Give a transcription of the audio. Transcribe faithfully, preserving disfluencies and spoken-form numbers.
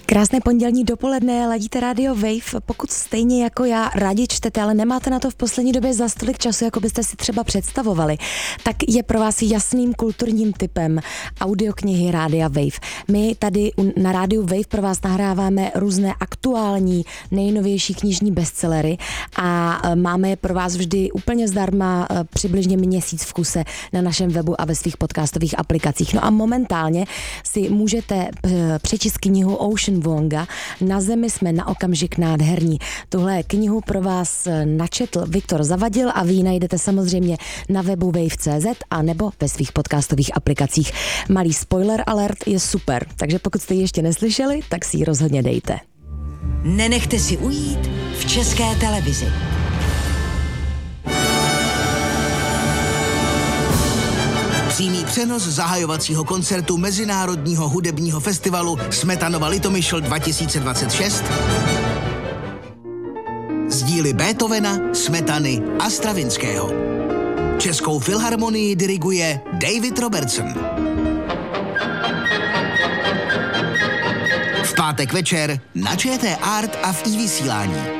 Krásné pondělní dopoledne, ladíte Radio Wave. Pokud stejně jako já rádi čtete, ale nemáte na to v poslední době za tolik času, jako byste si třeba představovali, tak je pro vás jasným kulturním typem audioknihy Rádia Wave. My tady na Rádiu Wave pro vás nahráváme různé aktuální, nejnovější knižní bestsellery a máme je pro vás vždy úplně zdarma přibližně měsíc v kuse na našem webu a ve svých podcastových aplikacích. No a momentálně si můžete přečíst knihu Ocean Vuonga Na zemi jsme na okamžik nádherní. Tuhle knihu pro vás načetl Viktor Zavadil a vy ji najdete samozřejmě na webu wave tečka cé zet a nebo ve svých podcastových aplikacích. Malý spoiler alert, je super, takže pokud jste ji ještě neslyšeli, tak si ji rozhodně dejte. Nenechte si ujít v České televizi. Přímý přenos zahajovacího koncertu Mezinárodního hudebního festivalu Smetanova Litomyšl dva tisíce dvacet šest z díly Beethovena, Smetany a Stravinského. Českou filharmonii diriguje David Robertson. V pátek večer na ČT Art a v iVysílání.